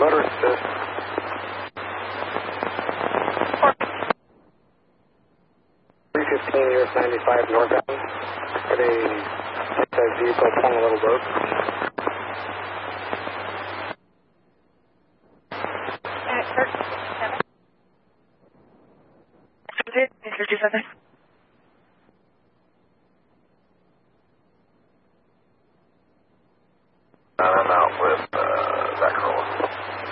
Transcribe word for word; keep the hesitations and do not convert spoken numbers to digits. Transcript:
motor assist. three fifteen U S ninety-five northbound. Got a size vehicle pulling a little boat. Uh, Kirk.